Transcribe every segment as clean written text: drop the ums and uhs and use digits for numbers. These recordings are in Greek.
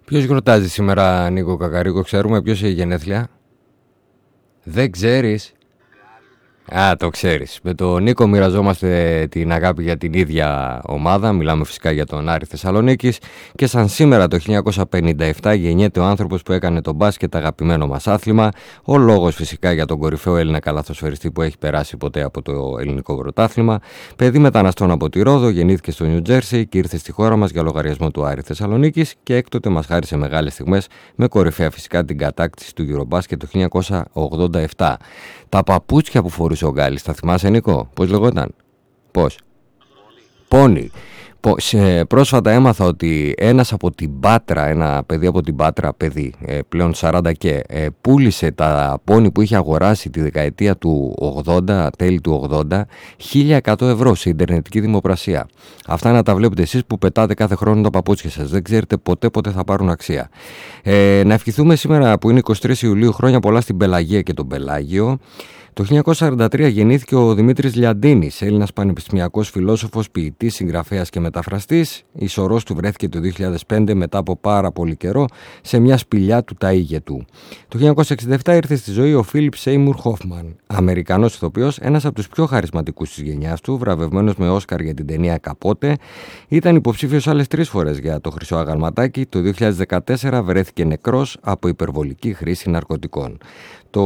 Ποιος γιορτάζει σήμερα, Νίκο Κακαρίκο? Ξέρουμε ποιος έχει γενέθλια? Δεν ξέρεις? Α, το ξέρεις. Με τον Νίκο μοιραζόμαστε την αγάπη για την ίδια ομάδα. Μιλάμε φυσικά για τον Άρη Θεσσαλονίκης. Και σαν σήμερα το 1957 γεννιέται ο άνθρωπος που έκανε το μπάσκετ αγαπημένο μας άθλημα. Ο λόγος φυσικά για τον κορυφαίο Έλληνα καλαθοσφαιριστή που έχει περάσει ποτέ από το ελληνικό πρωτάθλημα. Παιδί μεταναστών από τη Ρόδο, γεννήθηκε στο Νιου Τζέρσι και ήρθε στη χώρα μας για λογαριασμό του Άρη Θεσσαλονίκης και έκτοτε μας χάρισε μεγάλες στιγμές, με κορυφαία φυσικά την κατάκτηση του Eurobasket το 1987. Τα παπούτσια που φορούσε ο Γκάλης, τα θυμάσαι, Νίκο? Πώς λεγόταν? Πώς? Πόνι. Πρόσφατα έμαθα ότι ένας από την Πάτρα, ένα παιδί από την Πάτρα, πλέον 40 και, πούλησε τα πόνι που είχε αγοράσει τη δεκαετία του 80, τέλη του 80, 1.100 ευρώ σε ιντερνετική δημοπρασία. Αυτά να τα βλέπετε εσείς που πετάτε κάθε χρόνο τα παπούτσια σας. Δεν ξέρετε ποτέ θα πάρουν αξία. Να ευχηθούμε σήμερα που είναι 23 Ιουλίου, χρόνια πολλά στην Πελαγία και τον Πελάγιο. Το 1943 γεννήθηκε ο Δημήτρης Λιαντίνης, Έλληνας πανεπιστημιακός φιλόσοφος, ποιητής, συγγραφέας και μεταφραστής. Η σωρός του βρέθηκε το 2005 μετά από πάρα πολύ καιρό σε μια σπηλιά του Ταΐγετου. Το 1967 ήρθε στη ζωή ο Φίλιπ Σέιμουρ Χόφμαν, Αμερικανός ηθοποιός, ένας από τους πιο χαρισματικούς της γενιάς του, βραβευμένος με Όσκαρ για την ταινία Καπότε. Ήταν υποψήφιος άλλες 3 φορές για το Χρυσό Αγαλματάκι. Το 2014 βρέθηκε νεκρός από υπερβολική χρήση ναρκωτικών. Το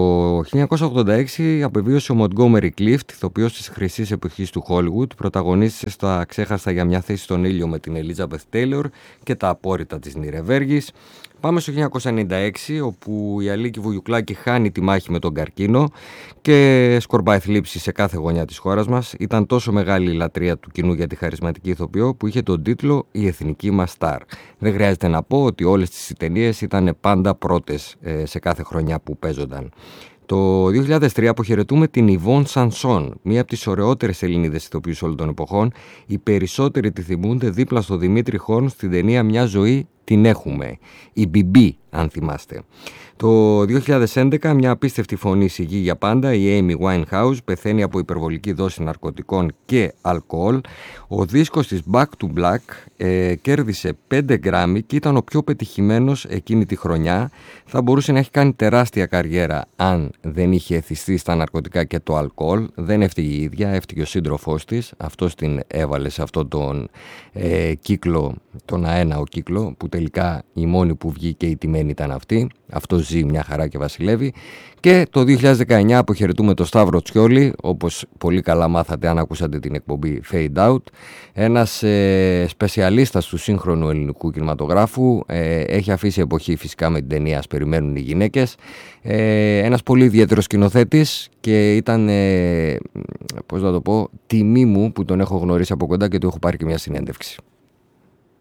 1986 απεβίωσε ο Μοντγκόμερι Κλίφτ, ηθοποιός της χρυσής εποχής του Χόλιγουτ, πρωταγωνίστησε στα Ξέχαστα για μια θέση στον ήλιο με την Ελίζαμπεθ Τέιλορ και τα Απόρριτα της Νιρεβέργης. Πάμε στο 1996, όπου η Αλίκη Βουγιουκλάκη χάνει τη μάχη με τον καρκίνο και σκορπάει θλίψη σε κάθε γωνιά της χώρας μας. Ήταν τόσο μεγάλη η λατρεία του κοινού για τη χαρισματική ηθοποιό που είχε τον τίτλο «Η εθνική μας στάρ». Δεν χρειάζεται να πω ότι όλες τις ταινίες ήταν πάντα πρώτες σε κάθε χρονιά που παίζονταν. Το 2003 αποχαιρετούμε την Ιβόν Σανσόν, μία από τις ωραιότερες Ελληνίδες ηθοποιούς όλων των εποχών. Οι περισσότεροι τη θυμούνται δίπλα στο Δημήτρη Χόρν στην ταινία «Μια ζωή την έχουμε». Η Μπιμπί, αν θυμάστε. Το 2011 μια απίστευτη φωνή σιγή για πάντα, η Amy Winehouse, πεθαίνει από υπερβολική δόση ναρκωτικών και αλκοόλ. Ο δίσκος της Back to Black κέρδισε 5 Grammy και ήταν ο πιο πετυχημένος εκείνη τη χρονιά. Θα μπορούσε να έχει κάνει τεράστια καριέρα αν δεν είχε εθιστεί στα ναρκωτικά και το αλκοόλ. Δεν έφτυγε η ίδια, έφτυγε ο σύντροφός της. Αυτός την έβαλε σε αυτόν τον κύκλο, τον αέναο κύκλο, που τελικά η μόνη που βγήκε η τιμένη ήταν αυτή. Αυτό ζει μια χαρά και βασιλεύει. Και το 2019 αποχαιρετούμε τον Σταύρο Τσιόλη, όπως πολύ καλά μάθατε αν ακούσατε την εκπομπή Fade Out. Ένας σπεσιαλίστας του σύγχρονου ελληνικού κινηματογράφου, έχει αφήσει εποχή φυσικά με την ταινία «Ας περιμένουν οι γυναίκες». Ένας πολύ ιδιαίτερος σκηνοθέτης και ήταν, πώς να το πω, τιμή μου που τον έχω γνωρίσει από κοντά και του έχω πάρει και μια συνέντευξη.